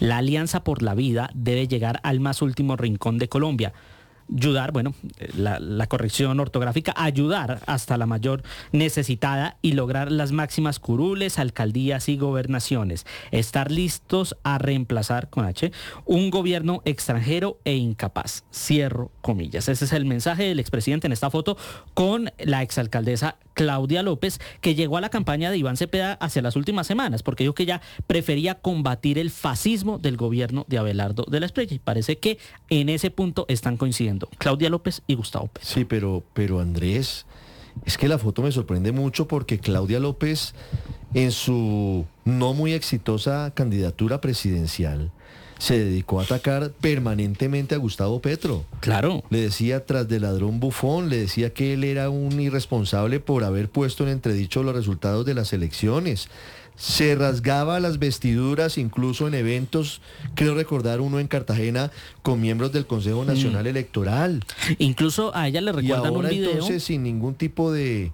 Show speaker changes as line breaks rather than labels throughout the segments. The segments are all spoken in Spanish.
La Alianza por la Vida debe llegar al más último rincón de Colombia. Ayudar, bueno, la corrección ortográfica, ayudar hasta la mayor necesitada y lograr las máximas curules, alcaldías y gobernaciones. Estar listos a reemplazar, con H, un gobierno extranjero e incapaz. Cierro comillas. Ese es el mensaje del expresidente en esta foto con la exalcaldesa Claudia López, que llegó a la campaña de Iván Cepeda hacia las últimas semanas, porque dijo que ella prefería combatir el fascismo del gobierno de Abelardo de la Espriella, y parece que en ese punto están coincidiendo Claudia López y Gustavo Petro.
Sí, pero Andrés, es que la foto me sorprende mucho porque Claudia López, en su no muy exitosa candidatura presidencial, se dedicó a atacar permanentemente a Gustavo Petro.
Claro.
Le decía tras de ladrón bufón, le decía que él era un irresponsable por haber puesto en entredicho los resultados de las elecciones. Se rasgaba las vestiduras incluso en eventos, creo recordar uno en Cartagena, con miembros del Consejo Nacional Electoral.
Incluso a ella le recuerdan
y ahora,
un video.
Entonces, sin ningún tipo de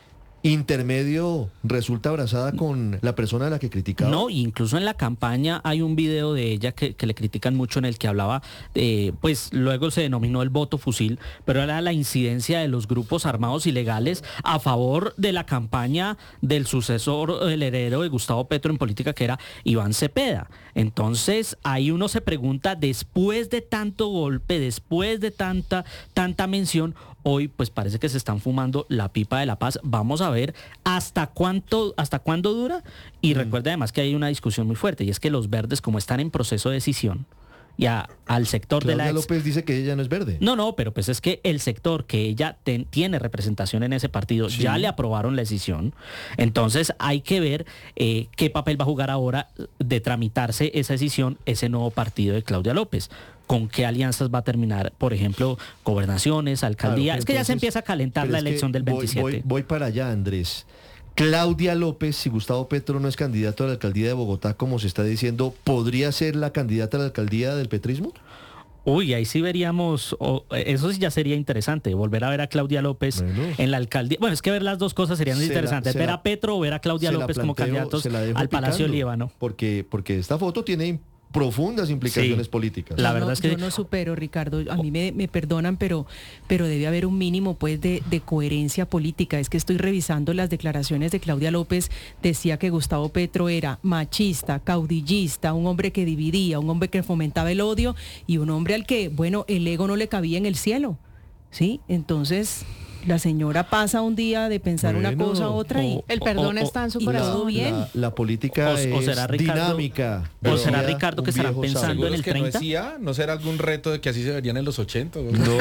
intermedio, resulta abrazada con la persona a la que criticaba.
No, incluso en la campaña hay un video de ella que le critican mucho, en el que hablaba, pues luego se denominó el voto fusil, pero era la incidencia de los grupos armados ilegales a favor de la campaña del sucesor, el heredero de Gustavo Petro en política, que era Iván Cepeda. Entonces ahí uno se pregunta, después de tanto golpe, después de tanta mención, hoy pues parece que se están fumando la pipa de la paz. Vamos a ver hasta cuándo dura. Y recuerda además que hay una discusión muy fuerte, y es que los verdes, como están en proceso de decisión, ya al sector
Claudia
de la...
López dice que ella no es verde.
No, pero pues es que el sector que ella tiene representación en ese partido, sí, ya le aprobaron la decisión. Entonces hay que ver qué papel va a jugar ahora de tramitarse esa decisión ese nuevo partido de Claudia López. ¿Con qué alianzas va a terminar? Por ejemplo, gobernaciones, alcaldía. Claro, es que entonces, ya se empieza a calentar la elección del 27.
Voy para allá, Andrés. Claudia López, si Gustavo Petro no es candidato a la alcaldía de Bogotá, como se está diciendo, ¿podría ser la candidata a la alcaldía del petrismo?
Uy, ahí sí veríamos, eso sí ya sería interesante, volver a ver a Claudia López en la alcaldía. Bueno, es que ver las dos cosas serían interesantes, ver a Petro o ver a Claudia López como candidatos al Palacio Líbano.
Porque esta foto tiene profundas implicaciones políticas.
La verdad es que yo no supero, Ricardo, a mí me perdonan, pero debe haber un mínimo pues de coherencia política. Es que estoy revisando las declaraciones de Claudia López. Decía que Gustavo Petro era machista, caudillista, un hombre que dividía, un hombre que fomentaba el odio y un hombre al que, bueno, el ego no le cabía en el cielo, ¿sí? Entonces la señora pasa un día de pensar una cosa a otra y el perdón está en su corazón. Bien.
La política es
será Ricardo,
dinámica.
¿O será Ricardo que estarán pensando en el 30?
¿No será algún reto de que así se verían en los 80?
No.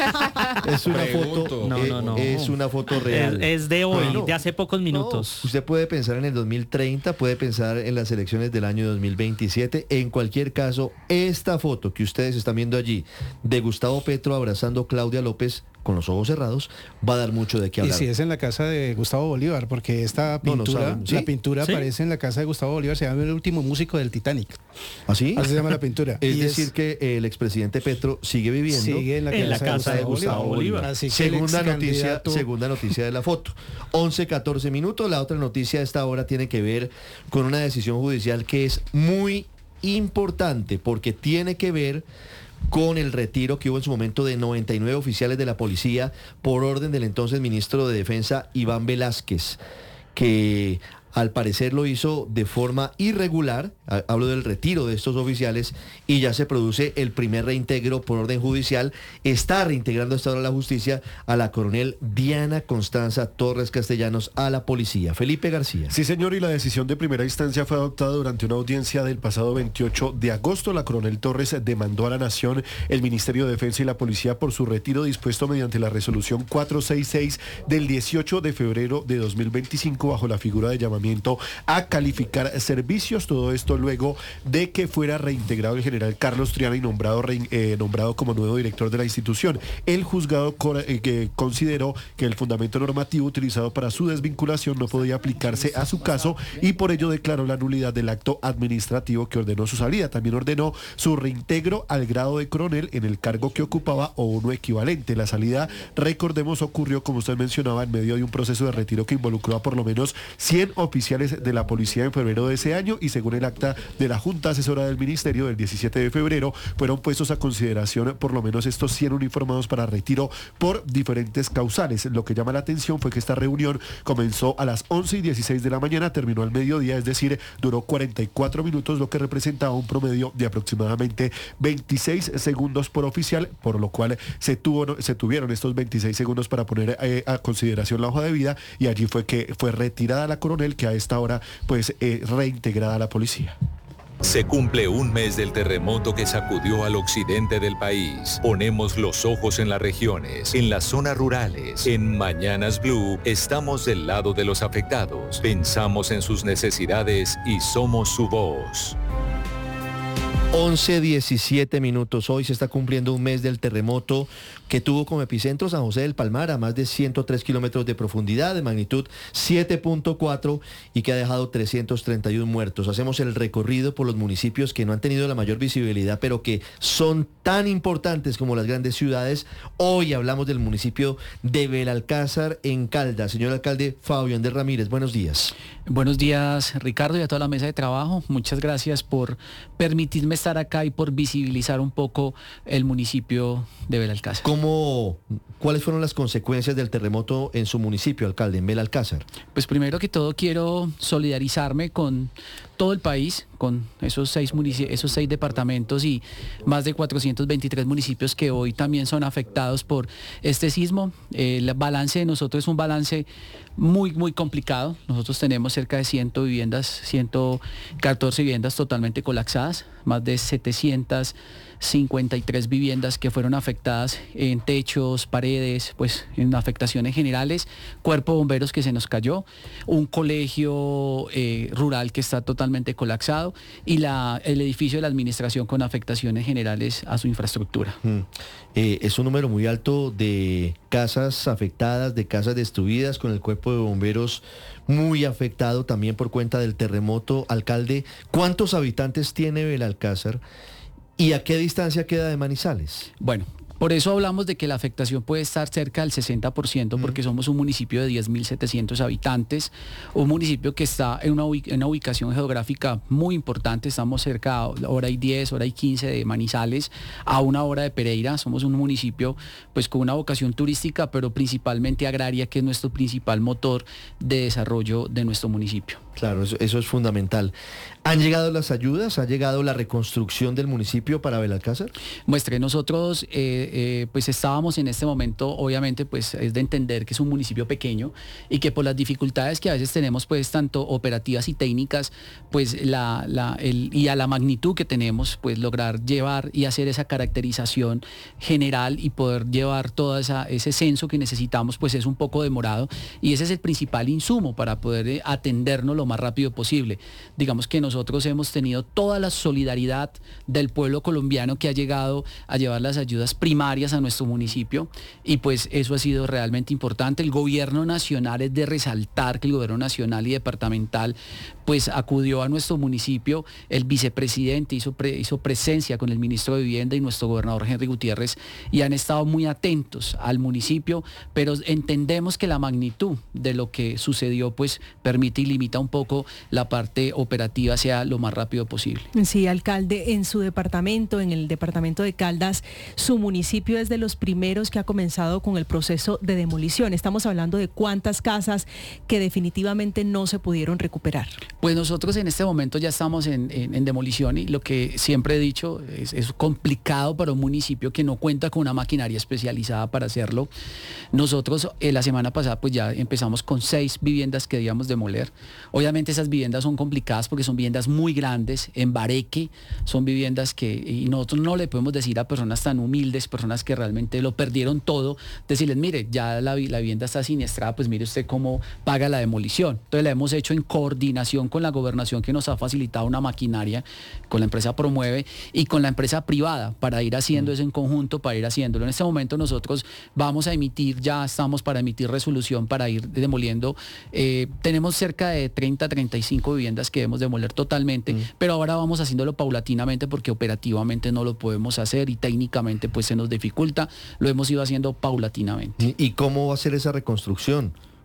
Es una foto. No. Es una foto real.
Es de hoy, de hace pocos minutos.
Usted puede pensar en el 2030, puede pensar en las elecciones del año 2027. En cualquier caso, esta foto que ustedes están viendo allí de Gustavo Petro abrazando a Claudia López con los ojos cerrados, va a dar mucho de qué hablar.
Y si es en la casa de Gustavo Bolívar, porque esta pintura, ¿sí? La pintura aparece en la casa de Gustavo Bolívar, se llama El último músico del Titanic.
¿Ah, sí?
Así se llama la pintura.
Es decir que el expresidente Petro sigue viviendo
en la casa de Gustavo Bolívar.
Así segunda noticia de la foto. 11:14 minutos. La otra noticia a esta hora tiene que ver con una decisión judicial que es muy importante, porque tiene que ver con el retiro que hubo en su momento de 99 oficiales de la policía por orden del entonces ministro de Defensa, Iván Velásquez, que al parecer lo hizo de forma irregular. Hablo del retiro de estos oficiales y ya se produce el primer reintegro por orden judicial. Está reintegrando hasta ahora la justicia a la coronel Diana Constanza Torres Castellanos a la policía. Felipe García.
Sí, señor, y la decisión de primera instancia fue adoptada durante una audiencia del pasado 28 de agosto. La coronel Torres demandó a la Nación, el Ministerio de Defensa y la Policía por su retiro dispuesto mediante la resolución 466 del 18 de febrero de 2025 bajo la figura de llamamiento a calificar servicios. Todo esto luego de que fuera reintegrado el general Carlos Triana y nombrado como nuevo director de la institución. El juzgado consideró que el fundamento normativo utilizado para su desvinculación no podía aplicarse a su caso y por ello declaró la nulidad del acto administrativo que ordenó su salida. También ordenó su reintegro al grado de coronel en el cargo que ocupaba o uno equivalente. La salida, recordemos, ocurrió, como usted mencionaba, en medio de un proceso de retiro que involucró a por lo menos 100 oficiales oficiales de la policía en febrero de ese año y según el acta de la Junta Asesora del Ministerio del 17 de febrero fueron puestos a consideración por lo menos estos 100 uniformados para retiro por diferentes causales. Lo que llama la atención fue que esta reunión comenzó a las 11:16 de la mañana, terminó al mediodía, es decir, duró 44 minutos, lo que representaba un promedio de aproximadamente 26 segundos por oficial, por lo cual se tuvieron estos 26 segundos para poner a consideración la hoja de vida, y allí fue que fue retirada la coronel, que a esta hora pues reintegrada a la policía.
Se cumple un mes del terremoto que sacudió al occidente del país. Ponemos los ojos en las regiones, en las zonas rurales. En Mañanas Blue estamos del lado de los afectados. Pensamos en sus necesidades y somos su voz.
11:17 minutos. Hoy se está cumpliendo un mes del terremoto que tuvo como epicentro San José del Palmar, a más de 103 kilómetros de profundidad, de magnitud 7.4 y que ha dejado 331 muertos. Hacemos el recorrido por los municipios que no han tenido la mayor visibilidad, pero que son tan importantes como las grandes ciudades. Hoy hablamos del municipio de Belalcázar, en Caldas. Señor alcalde Fabián de Ramírez, buenos días.
Buenos días, Ricardo, y a toda la mesa de trabajo. Muchas gracias por permitirme estar acá y por visibilizar un poco el municipio de Belalcázar.
¿Cuáles fueron las consecuencias del terremoto en su municipio, alcalde, en Belalcázar?
Pues primero que todo quiero solidarizarme con todo el país, con esos 6 departamentos y más de 423 municipios que hoy también son afectados por este sismo. El balance de nosotros es un balance muy, muy complicado. Nosotros tenemos cerca de 114 viviendas totalmente colapsadas, más de 753 viviendas que fueron afectadas en techos, paredes, pues en afectaciones generales, cuerpo de bomberos que se nos cayó, un colegio rural que está totalmente colapsado y el edificio de la administración con afectaciones generales a su infraestructura.
Es un número muy alto de casas afectadas, de casas destruidas, con el cuerpo de bomberos muy afectado también por cuenta del terremoto. Alcalde, ¿cuántos habitantes tiene Belalcázar y a qué distancia queda de Manizales?
Bueno, por eso hablamos de que la afectación puede estar cerca del 60%, porque somos un municipio de 10.700 habitantes, un municipio que está en una ubicación geográfica muy importante. Estamos cerca a hora y 10, hora y 15 de Manizales, a 1 hora de Pereira. Somos un municipio pues con una vocación turística, pero principalmente agraria, que es nuestro principal motor de desarrollo de nuestro municipio.
Claro, eso es fundamental. ¿Han llegado las ayudas? ¿Ha llegado la reconstrucción del municipio para Belalcázar?
Muestre, nosotros pues estábamos en este momento, obviamente pues es de entender que es un municipio pequeño y que por las dificultades que a veces tenemos pues tanto operativas y técnicas, pues y a la magnitud que tenemos, pues lograr llevar y hacer esa caracterización general y poder llevar todo ese censo que necesitamos, pues es un poco demorado, y ese es el principal insumo para poder atendernos lo más rápido posible. Digamos que nosotros hemos tenido toda la solidaridad del pueblo colombiano que ha llegado a llevar las ayudas primarias a nuestro municipio, y pues eso ha sido realmente importante. El gobierno nacional, es de resaltar que el gobierno nacional y departamental pues acudió a nuestro municipio. El vicepresidente hizo presencia con el ministro de Vivienda y nuestro gobernador Henry Gutiérrez, y han estado muy atentos al municipio, pero entendemos que la magnitud de lo que sucedió pues permite y limita un poco la parte operativa sea lo más rápido posible.
Sí, alcalde, en su departamento, en el departamento de Caldas, su municipio es de los primeros que ha comenzado con el proceso de demolición. Estamos hablando de cuántas casas que definitivamente no se pudieron recuperar.
Pues nosotros en este momento ya estamos en demolición, y lo que siempre he dicho es complicado para un municipio que no cuenta con una maquinaria especializada para hacerlo. Nosotros la semana pasada pues ya empezamos con 6 viviendas que debíamos demoler. Obviamente esas viviendas son complicadas porque son viviendas muy grandes, en bareque, son viviendas y nosotros no le podemos decir a personas tan humildes, personas que realmente lo perdieron todo, decirles, mire, ya la vivienda está siniestrada, pues mire usted cómo paga la demolición. Entonces la hemos hecho en coordinación con la gobernación, que nos ha facilitado una maquinaria, con la empresa Promueve y con la empresa privada, para ir haciendo eso en conjunto, para ir haciéndolo. En este momento nosotros ya estamos para emitir resolución para ir demoliendo. Tenemos cerca de 35 viviendas que debemos demoler totalmente, pero ahora vamos haciéndolo paulatinamente porque operativamente no lo podemos hacer y técnicamente pues se nos dificulta. Lo hemos ido haciendo paulatinamente.
¿Y cómo va a ser esa reconstrucción?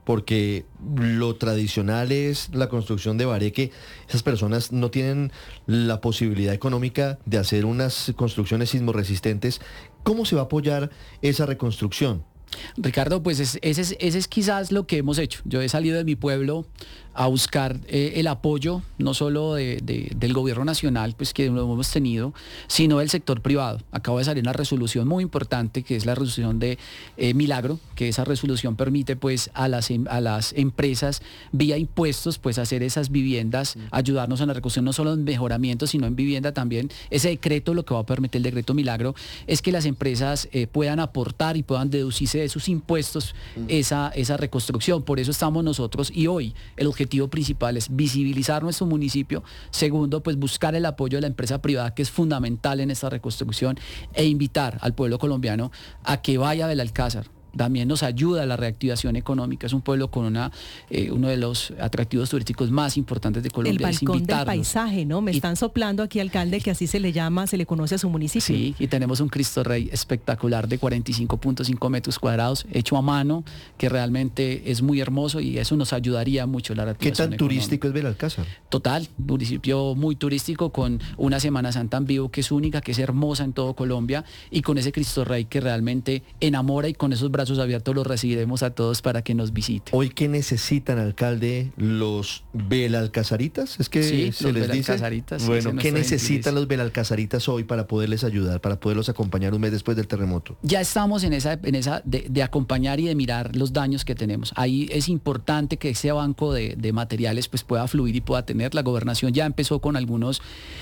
porque lo tradicional es la construcción de bareque. Esas personas no tienen la posibilidad económica de hacer unas construcciones sismorresistentes. ¿Cómo se va a apoyar esa reconstrucción?
Ricardo, pues ese es quizás lo que hemos hecho. Yo he salido de mi pueblo a buscar el apoyo, no solo del gobierno nacional, pues que lo hemos tenido, sino del sector privado. Acaba de salir una resolución muy importante, que es la resolución de Milagro, que esa resolución permite pues a las empresas, vía impuestos, pues hacer esas viviendas, ayudarnos en la reconstrucción, no solo en mejoramiento, sino en vivienda también. Ese decreto, lo que va a permitir el decreto Milagro, es que las empresas puedan aportar y puedan deducirse de sus impuestos esa reconstrucción. Por eso estamos nosotros, y hoy el objetivo principal es visibilizar nuestro municipio. Segundo, pues buscar el apoyo de la empresa privada, que es fundamental en esta reconstrucción, e invitar al pueblo colombiano a que vaya a Belalcázar. También nos ayuda a la reactivación económica. Es un pueblo con uno de los atractivos turísticos más importantes de Colombia.
El balcón del paisaje, ¿no? Me están soplando aquí, alcalde, que así se le llama, se le conoce a su municipio.
Sí, y tenemos un Cristo Rey espectacular de 45.5 metros cuadrados, hecho a mano, que realmente es muy hermoso, y eso nos ayudaría mucho a la reactivación
económica. ¿Qué tan turístico es Belalcázar?
Total, municipio muy turístico, con una Semana Santa en vivo que es única, que es hermosa en todo Colombia, y con ese Cristo Rey que realmente enamora, y con esos brazos abiertos los recibiremos a todos para que nos visiten.
¿Hoy qué necesitan, alcalde, los belalcazaritas? ¿Es que
sí,
se les dice? Bueno, ¿qué necesitan los belalcazaritas hoy para poderles ayudar, para poderlos acompañar un mes después del terremoto?
Ya estamos en esa de acompañar y de mirar los daños que tenemos. Ahí es importante que ese banco de materiales pues pueda fluir y pueda tener. La gobernación ya empezó con algunas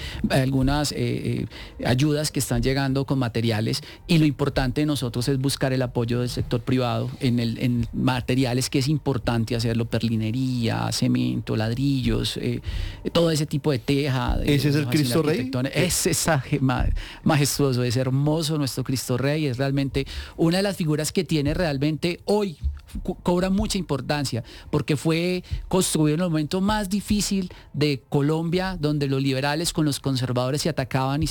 ayudas que están llegando con materiales, y lo importante de nosotros es buscar el apoyo del sector privado en materiales, que es importante hacerlo: perlinería, cemento, ladrillos, todo ese tipo de teja.
¿Ese es el Cristo Rey?
Es majestuoso, es hermoso nuestro Cristo Rey. Es realmente una de las figuras que tiene realmente hoy, cobra mucha importancia, porque fue construido en el momento más difícil de Colombia, donde los liberales con los conservadores se atacaban y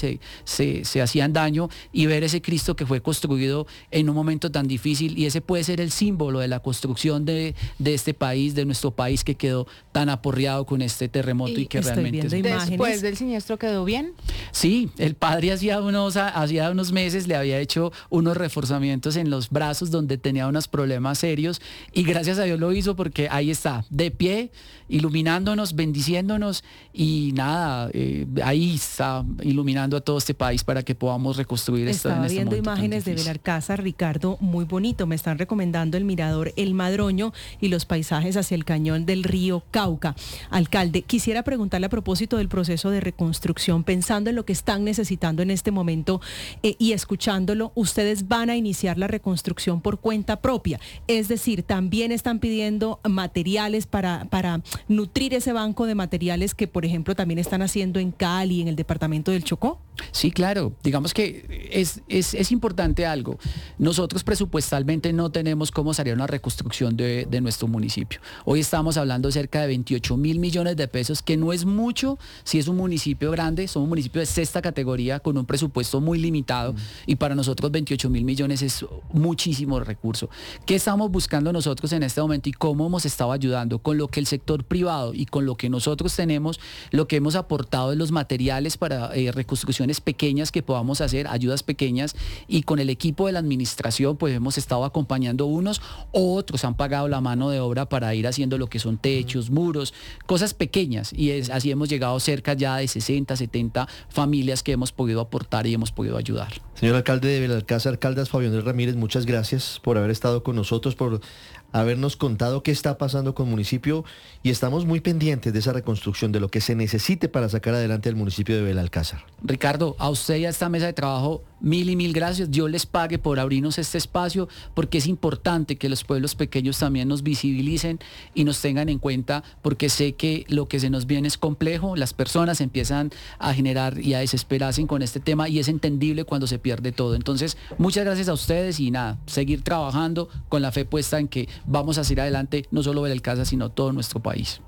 se hacían daño, y ver ese Cristo que fue construido en un momento tan difícil, y ese puede ser el símbolo de la construcción de este país, de nuestro país, que quedó tan aporreado con este terremoto, y que realmente
después del siniestro quedó bien.
Sí, el padre hacía unos meses le había hecho unos reforzamientos en los brazos, donde tenía unos problemas serios, y gracias a Dios lo hizo, porque ahí está, de pie, iluminándonos, bendiciéndonos, y nada, ahí está iluminando a todo este país para que podamos reconstruir esto.
Estaba viendo imágenes de Belalcázar, Ricardo, muy bonito. Me están recomendando el mirador El Madroño y los paisajes hacia el cañón del río Cauca. Alcalde, quisiera preguntarle a propósito del proceso de reconstrucción, pensando en lo que están necesitando en este momento y escuchándolo, ustedes van a iniciar la reconstrucción por cuenta propia, es decir, también están pidiendo materiales para nutrir ese banco de materiales que, por ejemplo, también están haciendo en Cali, en el departamento del Chocó.
Sí, claro. Digamos que es importante algo. Nosotros presupuestalmente no tenemos cómo salir una reconstrucción de nuestro municipio. Hoy estamos hablando de cerca de 28.000 millones de pesos, que no es mucho si es un municipio grande. Somos un municipio de sexta categoría con un presupuesto muy limitado, y para nosotros 28.000 millones es muchísimo recurso. ¿Qué estamos buscando nosotros en este momento y cómo hemos estado ayudando? Con lo que el sector privado y con lo que nosotros tenemos, lo que hemos aportado es los materiales para reconstrucciones pequeñas que podamos hacer, ayudas pequeñas, y con el equipo de la administración pues hemos estado acompañando unos, otros han pagado la mano de obra para ir haciendo lo que son techos, muros, cosas pequeñas, y así hemos llegado cerca ya de 60, 70 familias que hemos podido aportar y hemos podido ayudar.
Señor alcalde de Belalcázar, Caldas Fabián Ramírez, muchas gracias por haber estado con nosotros, por habernos contado qué está pasando con el municipio, y estamos muy pendientes de esa reconstrucción, de lo que se necesite para sacar adelante el municipio de Belalcázar.
Ricardo, a usted y a esta mesa de trabajo, mil y mil gracias. Dios les pague por abrirnos este espacio, porque es importante que los pueblos pequeños también nos visibilicen y nos tengan en cuenta, porque sé que lo que se nos viene es complejo. Las personas empiezan a generar y a desesperarse con este tema, y es entendible cuando se pierde todo. Entonces, muchas gracias a ustedes, y nada, seguir trabajando con la fe puesta en que vamos a seguir adelante, no solo Belalcázar, sino todo nuestro país.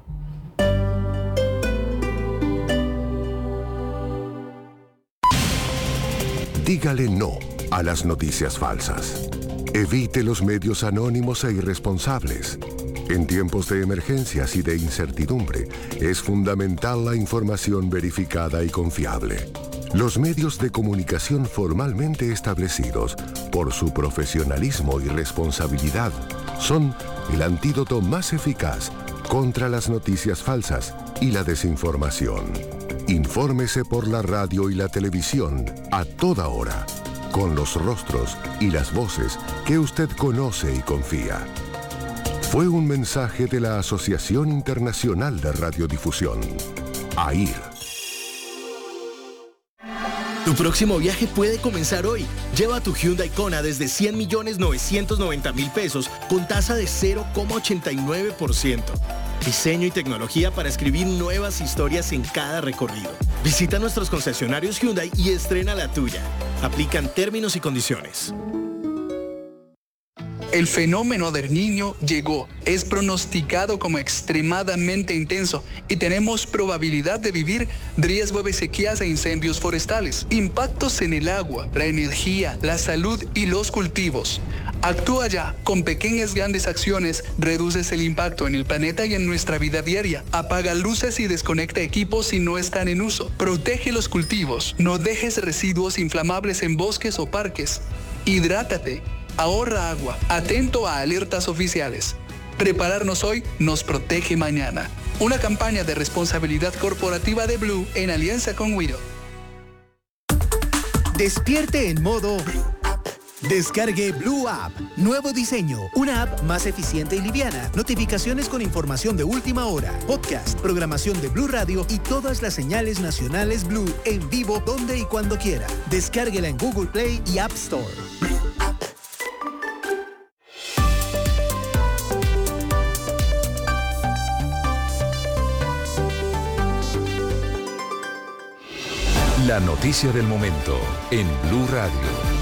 Dígale no a las noticias falsas. Evite los medios anónimos e irresponsables. En tiempos de emergencias y de incertidumbre, es fundamental la información verificada y confiable. Los medios de comunicación formalmente establecidos, por su profesionalismo y responsabilidad, son el antídoto más eficaz contra las noticias falsas y la desinformación. Infórmese por la radio y la televisión a toda hora, con los rostros y las voces que usted conoce y confía. Fue un mensaje de la Asociación Internacional de Radiodifusión, AIR.
Tu próximo viaje puede comenzar hoy. Lleva tu Hyundai Kona desde 100.990.000 pesos con tasa de 0,89%. Diseño y tecnología para escribir nuevas historias en cada recorrido. Visita nuestros concesionarios Hyundai y estrena la tuya. Aplican términos y condiciones.
El fenómeno del Niño llegó, es pronosticado como extremadamente intenso y tenemos probabilidad de vivir riesgo de sequías e incendios forestales, impactos en el agua, la energía, la salud y los cultivos. Actúa ya, con pequeñas grandes acciones reduces el impacto en el planeta y en nuestra vida diaria. Apaga luces y desconecta equipos si no están en uso. Protege los cultivos, no dejes residuos inflamables en bosques o parques. Hidrátate. Ahorra agua, atento a alertas oficiales. Prepararnos hoy nos protege mañana. Una campaña de responsabilidad corporativa de Blue en alianza con Wido.
Despierte en modo... Descargue Blue App. Nuevo diseño. Una app más eficiente y liviana. Notificaciones con información de última hora. Podcast, programación de Blue Radio y todas las señales nacionales Blue en vivo donde y cuando quiera. Descárguela en Google Play y App Store.
La noticia del momento en Blue Radio.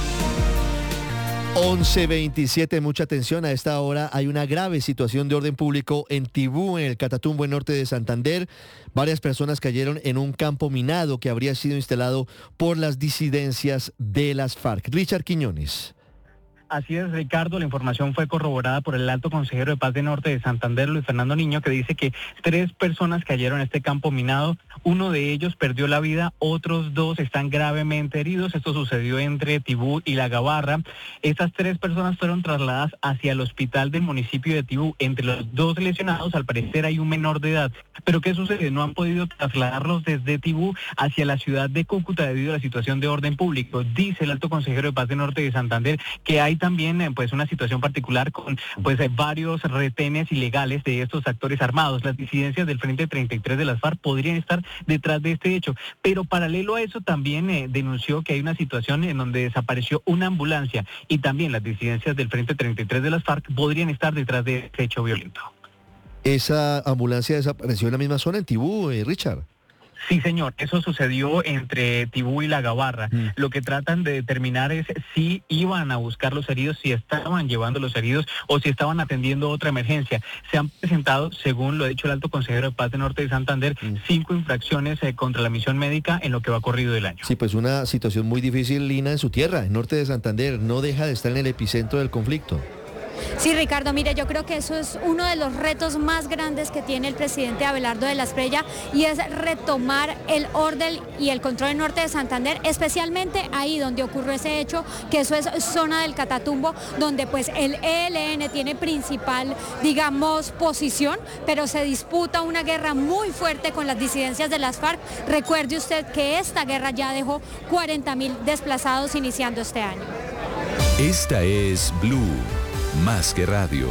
11:27, mucha atención. A esta hora hay una grave situación de orden público en Tibú, en el Catatumbo, en norte de Santander. Varias personas cayeron en un campo minado que habría sido instalado por las disidencias de las FARC. Richard Quiñones.
Así es, Ricardo, la información fue corroborada por el alto consejero de Paz de Norte de Santander, Luis Fernando Niño, que dice que 3 personas cayeron en este campo minado. Uno de ellos perdió la vida, otros 2 están gravemente heridos. Esto sucedió entre Tibú y La Gabarra. Estas 3 personas fueron trasladadas hacia el hospital del municipio de Tibú. Entre los 2 lesionados, al parecer hay un menor de edad. Pero ¿qué sucede? No han podido trasladarlos desde Tibú hacia la ciudad de Cúcuta debido a la situación de orden público. Dice el alto consejero de Paz de Norte de Santander que hay también pues una situación particular con varios retenes ilegales de estos actores armados. Las disidencias del Frente 33 de las FARC podrían estar detrás de este hecho, pero paralelo a eso también denunció que hay una situación en donde desapareció una ambulancia y también las disidencias del Frente 33 de las FARC podrían estar detrás de este hecho violento.
¿Esa ambulancia desapareció en la misma zona en Tibú, Richard?
Sí, señor, eso sucedió entre Tibú y La Gabarra. Lo que tratan de determinar es si iban a buscar los heridos, si estaban llevando los heridos o si estaban atendiendo otra emergencia. Se han presentado, según lo ha dicho el alto consejero de Paz de Norte de Santander, 5 infracciones contra la misión médica en lo que va corrido del año.
Sí, pues una situación muy difícil, Lina, en su tierra, en Norte de Santander. No deja de estar en el epicentro del conflicto.
Sí, Ricardo, mire, yo creo que eso es uno de los retos más grandes que tiene el presidente Abelardo de la Espriella y es retomar el orden y el control en norte de Santander, especialmente ahí donde ocurrió ese hecho, que eso es zona del Catatumbo, donde pues el ELN tiene principal, digamos, posición, pero se disputa una guerra muy fuerte con las disidencias de las FARC. Recuerde usted que esta guerra ya dejó 40.000 desplazados iniciando este año.
Esta es Blue. Más que radio.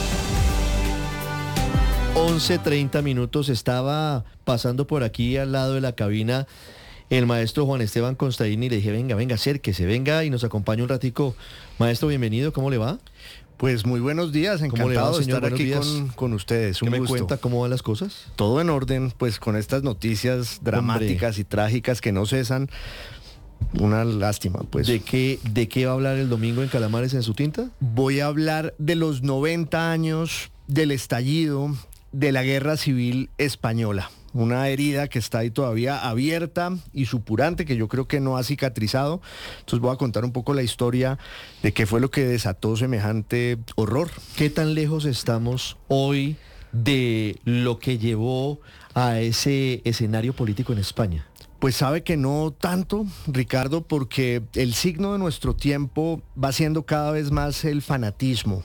11:30 minutos. Estaba pasando por aquí al lado de la cabina el maestro Juan Esteban Constaín y le dije, venga, acérquese, venga y nos acompañe un ratico. Maestro, bienvenido, ¿cómo le va?
Pues muy buenos días, encantado de estar aquí con ustedes.
¿Qué me cuenta? ¿Cómo van las cosas?
Todo en orden, pues con estas noticias dramáticas y trágicas que no cesan. Una lástima, pues.
¿De qué va a hablar el domingo en Calamares en su tinta?
Voy a hablar de los 90 años del estallido de la Guerra Civil Española. una herida que está ahí todavía abierta y supurante, que yo creo que no ha cicatrizado. Entonces voy a contar un poco la historia de qué fue lo que desató semejante horror.
¿Qué tan lejos estamos hoy de lo que llevó a ese escenario político en España?
Pues sabe que no tanto, Ricardo, porque el signo de nuestro tiempo va siendo cada vez más el fanatismo,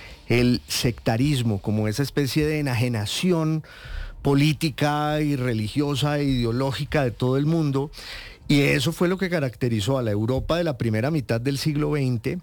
el sectarismo, como esa especie de enajenación política y religiosa e ideológica de todo el mundo. Y eso fue lo que caracterizó a la Europa de la primera mitad del siglo XX.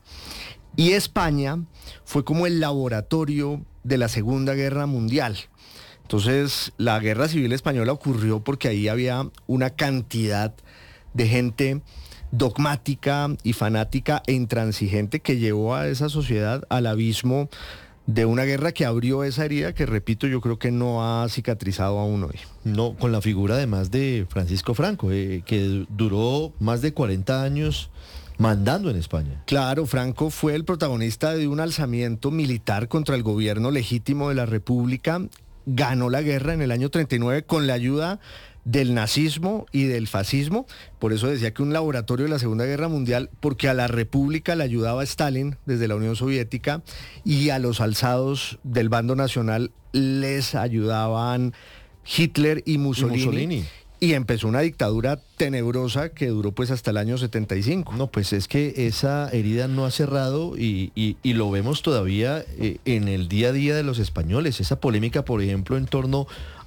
Y España fue como el laboratorio de la Segunda Guerra Mundial. Entonces, la Guerra Civil Española ocurrió porque ahí había una cantidad de gente dogmática y fanática e intransigente que llevó a esa sociedad al abismo de una guerra que abrió esa herida que, repito, yo creo que no ha cicatrizado aún hoy.
No, con la figura además de Francisco Franco, que duró más de 40 años mandando en España.
Claro, Franco fue el protagonista de un alzamiento militar contra el gobierno legítimo de la República. Ganó la guerra en el año 39 con la ayuda del nazismo y del fascismo. Por eso decía que un laboratorio de la Segunda Guerra Mundial, porque a la República le ayudaba Stalin desde la Unión Soviética y a los alzados del bando nacional les ayudaban Hitler y Mussolini. Y empezó una dictadura tenebrosa que duró pues hasta el año 75.
No, pues es que esa herida no ha cerrado y lo vemos todavía en el día a día de los españoles. Esa polémica, por ejemplo, en torno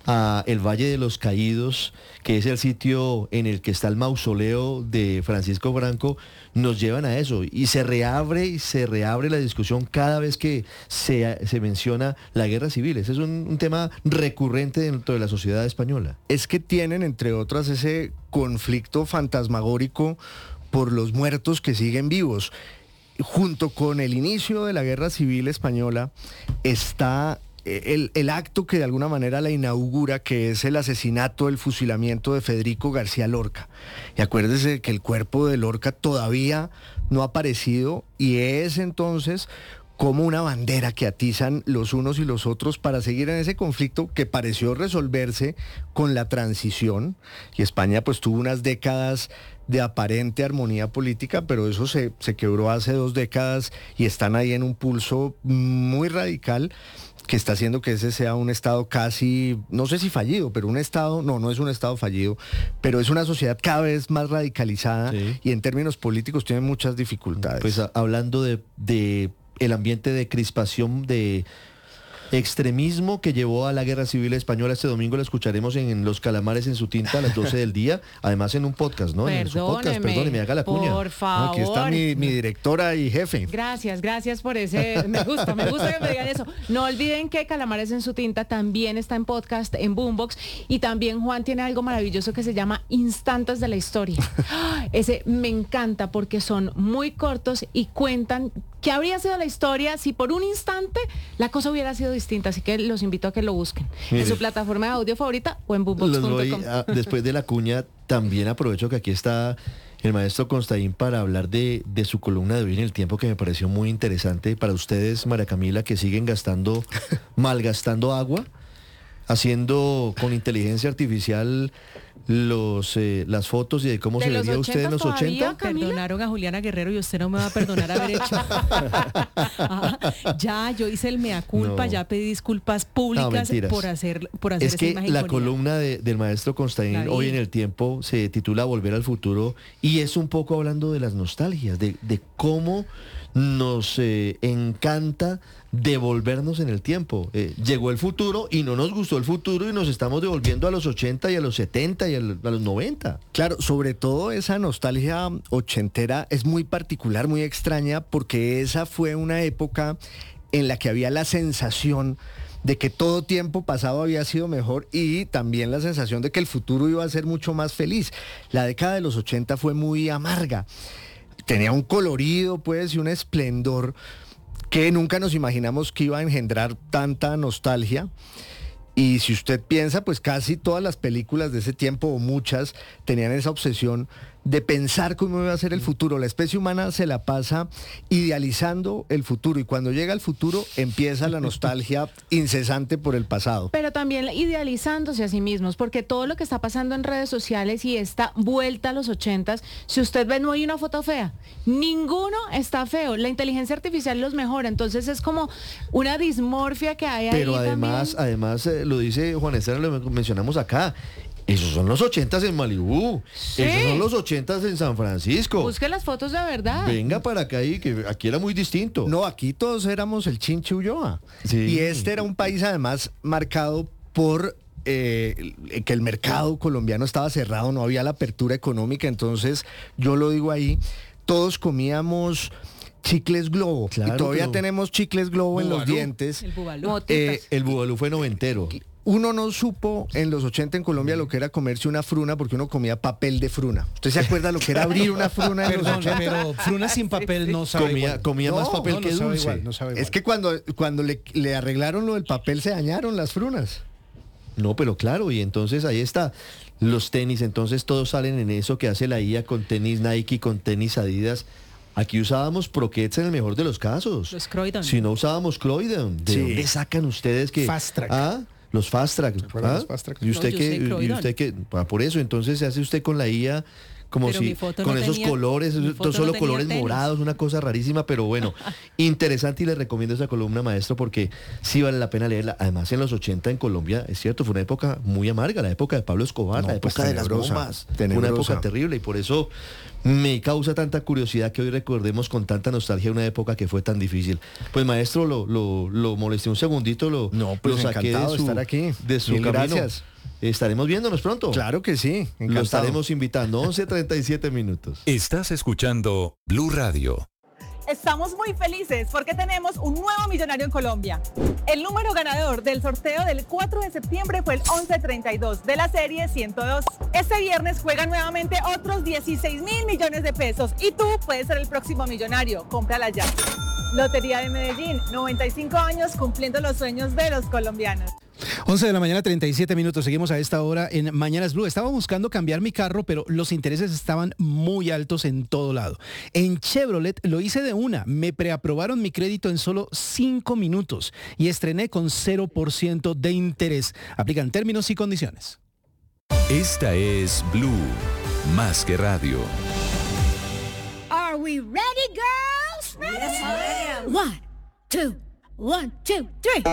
a el Valle de los Caídos, que es el sitio en el que está el mausoleo de Francisco Franco, nos llevan a eso. Y se reabre la discusión cada vez que se menciona la guerra civil. Ese es un tema recurrente dentro de la sociedad española.
Es que tienen, entre otras, ese conflicto fantasmagórico por los muertos que siguen vivos. Junto con el inicio de la guerra civil española está el acto que de alguna manera la inaugura, que es el asesinato, el fusilamiento de Federico García Lorca. Y acuérdese que el cuerpo de Lorca todavía no ha aparecido y es entonces como una bandera que atizan los unos y los otros para seguir en ese conflicto que pareció resolverse con la transición. Y España pues tuvo unas décadas de aparente armonía política, pero eso se quebró hace 2 décadas y están ahí en un pulso muy radical que está haciendo que ese sea un estado casi, no sé si fallido, pero un estado, no es un estado fallido, pero es una sociedad cada vez más radicalizada, sí, y en términos políticos tiene muchas dificultades.
Pues hablando de el ambiente de crispación, de extremismo que llevó a la Guerra Civil Española, este domingo la escucharemos en Los Calamares en su tinta a las 12 del día, además en un podcast, ¿no? En su podcast, perdóneme, haga la cuña.
Por favor.
Aquí está mi directora y jefe.
Gracias por ese, me gusta que me digan eso. No olviden que Calamares en su tinta también está en podcast, en Boombox, y también Juan tiene algo maravilloso que se llama Instantes de la Historia. Ese me encanta porque son muy cortos y cuentan qué habría sido la historia si por un instante la cosa hubiera sido distinta, así que los invito a que lo busquen. Mire, en su plataforma de audio favorita o en boombox.com.
Después de la cuña, también aprovecho que aquí está el maestro Constaín para hablar de su columna de hoy en El Tiempo, que me pareció muy interesante para ustedes, María Camila, que siguen malgastando agua, haciendo con inteligencia artificial las fotos y de cómo se vería usted en los 80.
Perdonaron a Juliana Guerrero y usted no me va a perdonar haber hecho. Ya, yo hice el mea culpa, ya pedí disculpas públicas por hacer
es
esa
que
imagen
la
bonita.
columna del maestro Constaín hoy en El Tiempo se titula Volver al Futuro y es un poco hablando de las nostalgias, de cómo nos encanta devolvernos en el tiempo. Llegó el futuro y no nos gustó el futuro y nos estamos devolviendo a los 80 y a los 70 y a los 90.
Claro, sobre todo esa nostalgia ochentera es muy particular, muy extraña, porque esa fue una época en la que había la sensación de que todo tiempo pasado había sido mejor y también la sensación de que el futuro iba a ser mucho más feliz. La década de los 80 fue muy amarga. Tenía un colorido, pues, y un esplendor que nunca nos imaginamos que iba a engendrar tanta nostalgia. Y si usted piensa, pues casi todas las películas de ese tiempo, o muchas, tenían esa obsesión de pensar cómo va a ser el futuro. La especie humana se la pasa idealizando el futuro y cuando llega el futuro empieza la nostalgia incesante por el pasado.
Pero también idealizándose a sí mismos, porque todo lo que está pasando en redes sociales y esta vuelta a los 80s, si usted ve, no hay una foto fea. Ninguno está feo. La inteligencia artificial los mejora. Entonces es como una dismorfia que hay ahí.
Pero además lo dice Juan Esteban, lo mencionamos acá. Esos son los 80s en Malibú. Sí. Esos son los 80s en San Francisco.
Busque las fotos de verdad.
Venga para acá y que aquí era muy distinto.
No, aquí todos éramos el Chinche Ulloa. Sí. Y este era un país además marcado por que el mercado colombiano estaba cerrado, no había la apertura económica. Entonces, yo lo digo ahí, todos comíamos chicles Globo. Claro, y todavía tenemos chicles Globo en los dientes.
El Bubalú.
El Bubalú fue noventero.
Uno no supo en los 80 en Colombia lo que era comerse una fruna porque uno comía papel de fruna. ¿Usted se acuerda lo que era abrir una fruna en los 80?
Pero fruna sin papel no sabe
comía más papel que dulce.
Es que cuando le arreglaron lo del papel se dañaron las frunas.
No, pero claro, y entonces ahí está. Los tenis, entonces todos salen en eso que hace la IA con tenis Nike, con tenis Adidas. Aquí usábamos Proquets en el mejor de los casos.
Los Croydon.
Si no usábamos Croydon. ¿De dónde sacan ustedes que...
Fast Track.
Los Fast Track.
Los Fast Track.
¿Y usted qué? Por eso, entonces se hace usted con la IA como
pero
si con esos colores, solo colores morados, una cosa rarísima, pero bueno, interesante y les recomiendo esa columna, maestro, porque sí vale la pena leerla. Además, en los 80 en Colombia, es cierto, fue una época muy amarga, la época de Pablo Escobar, la época de las bombas, una época terrible, y por eso me causa tanta curiosidad que hoy recordemos con tanta nostalgia una época que fue tan difícil. Pues maestro, lo molesté un segundito, lo saqué de
estar aquí.
De su camino. Gracias. Estaremos viéndonos pronto.
Claro que sí, encantado.
Lo estaremos invitando. 11:37 minutos.
Estás escuchando Blue Radio.
Estamos muy felices porque tenemos un nuevo millonario en Colombia. El número ganador del sorteo del 4 de septiembre fue el 1132 de la serie 102. Este viernes juegan nuevamente otros 16.000 millones de pesos y tú puedes ser el próximo millonario. Cómprala ya. Lotería de Medellín, 95 años cumpliendo los sueños de los colombianos.
11 de la mañana, 37 minutos. Seguimos a esta hora en Mañanas Blue. Estaba buscando cambiar mi carro, pero los intereses estaban muy altos en todo lado. En Chevrolet lo hice de una. Me preaprobaron mi crédito en solo 5 minutos y estrené con 0% de interés. Aplican términos y condiciones.
Esta es Blue, más que radio.
Are we ready, girls? Yes, ma'am. 1, 2, 1, 2, 3.